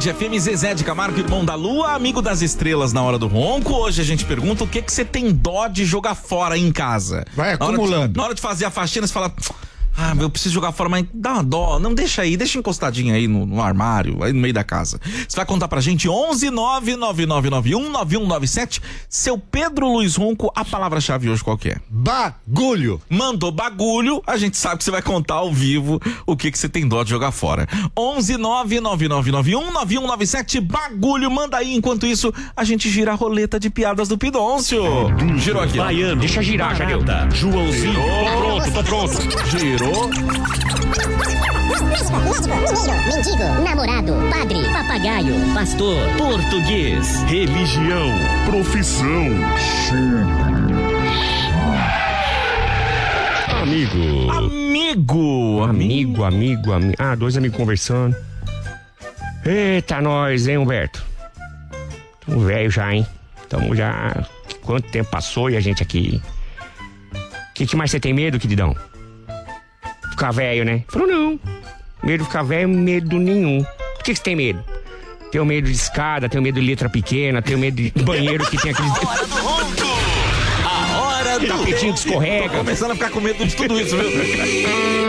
Band FM, Zezé de Camargo, irmão da Lua, amigo das estrelas na hora do ronco. Hoje a gente pergunta o que você tem dó de jogar fora em casa. Vai acumulando. Na hora de fazer a faxina, você fala... Ah, eu preciso jogar fora, mas dá uma dó. Não, deixa aí, deixa encostadinho aí no armário, aí no meio da casa. Você vai contar pra gente 11-99991-9197. Seu Pedro Luiz Ronco, a palavra-chave hoje qual que é? Bagulho. Mandou bagulho, a gente sabe que você vai contar ao vivo o que você tem dó de jogar fora. 11-99991-9197, bagulho, manda aí. Enquanto isso, a gente gira a roleta de piadas do Pidôncio. Girou aqui. Baiano, deixa girar, Jadeu. Joãozinho, tô pronto. Girou. Médico, mendigo, namorado, padre, papagaio, pastor, Português, religião, profissão, amigo. Ah, dois amigos conversando. Eita, nós, hein, Humberto? Tamo velho já, hein? Tamo já... Quanto tempo passou e a gente aqui... Que mais você tem medo, queridão? Ficar velho, né? Falou, não. Medo de ficar velho, medo nenhum. Do que você tem medo? Tenho medo de escada, tenho medo de letra pequena, tenho medo de banheiro que tem aqueles... A hora do tapetinho que escorrega. Tô começando a ficar com medo de tudo isso, viu?